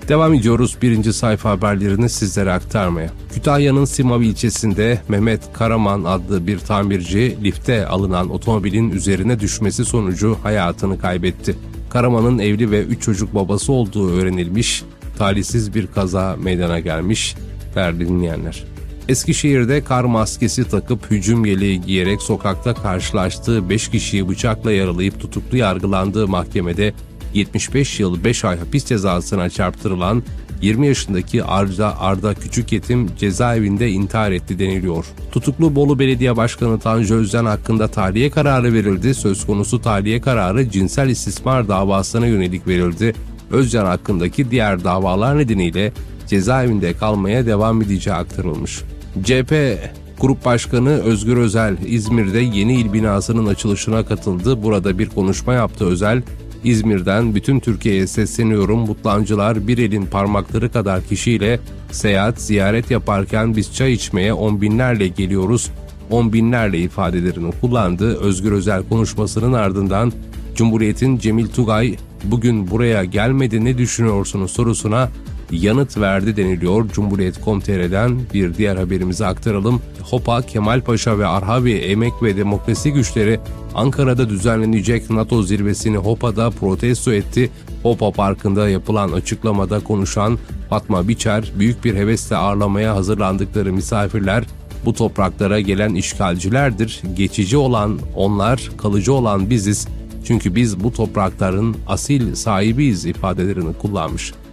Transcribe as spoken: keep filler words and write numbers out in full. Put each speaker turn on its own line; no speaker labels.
Devam ediyoruz birinci sayfa haberlerini sizlere aktarmaya. Kütahya'nın Simav ilçesinde Mehmet Karaman adlı bir tamirci lifte alınan otomobilin üzerine düşmesi sonucu hayatını kaybetti. Karaman'ın evli ve üç çocuk babası olduğu öğrenilmiş, talihsiz bir kaza meydana gelmiş değerli dinleyenler. Eskişehir'de kar maskesi takıp hücum yeleği giyerek sokakta karşılaştığı beş kişiyi bıçakla yaralayıp tutuklu yargılandığı mahkemede yetmiş beş yıl beş ay hapis cezasına çarptırılan yirmi yaşındaki Arda, Arda Küçükyetim cezaevinde intihar etti deniliyor. Tutuklu Bolu Belediye Başkanı Tanju Özden hakkında tahliye kararı verildi. Söz konusu tahliye kararı cinsel istismar davasına yönelik verildi. Özden hakkındaki diğer davalar nedeniyle cezaevinde kalmaya devam edeceği aktarılmış. C H P Grup Başkanı Özgür Özel İzmir'de yeni il binasının açılışına katıldı. Burada bir konuşma yaptı Özel. İzmir'den bütün Türkiye'ye sesleniyorum. Mutlancılar bir elin parmakları kadar kişiyle seyahat, ziyaret yaparken biz çay içmeye on binlerle geliyoruz. On binlerle ifadelerini kullandı. Özgür Özel konuşmasının ardından Cumhuriyet'in Cemil Tugay bugün buraya gelmedi ne düşünüyorsunuz sorusuna yanıt verdi deniliyor. Cumhuriyet nokta com nokta tr'den bir diğer haberimizi aktaralım. HOPA, Kemalpaşa ve Arhavi Emek ve Demokrasi Güçleri Ankara'da düzenlenecek NATO zirvesini HOPA'da protesto etti. HOPA Parkı'nda yapılan açıklamada konuşan Fatma Biçer, büyük bir hevesle ağırlamaya hazırlandıkları misafirler bu topraklara gelen işgalcilerdir. Geçici olan onlar, kalıcı olan biziz. Çünkü biz bu toprakların asil sahibiyiz ifadelerini kullanmış.